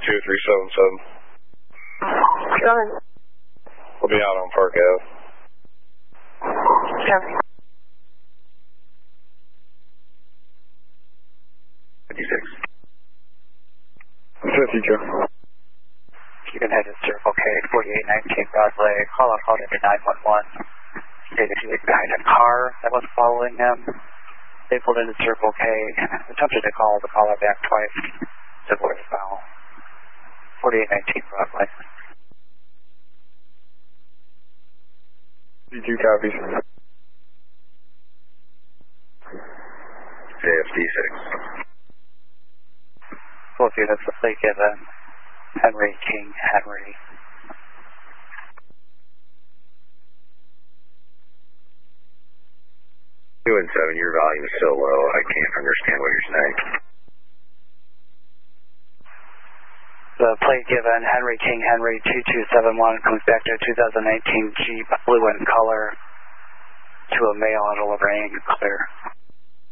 2377. Coming. We'll be out on Park Ave. Copy. 56. 50, Joe. You can head to Circle K, 4819 Broadway. Call out hold into 911. Stated he was behind a car that was following him. They pulled into Circle K, attempted to call the caller back twice. To voicemail. 4819 Broadway. 52 copies. JFD6. Both units are plate given. Henry King Henry. 2 and 7, your volume is so low, I can't understand what you're saying. The plate given, Henry King Henry 2271, comes back to a 2019 Jeep, blue in color, to a male delivering clear.